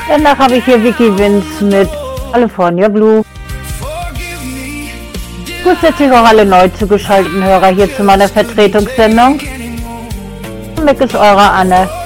Danach habe ich hier Vicky Vince mit California Blue. Grüß jetzt auch alle neu zugeschalteten Hörer hier zu meiner Vertretungssendung. Mick ist eure Anne.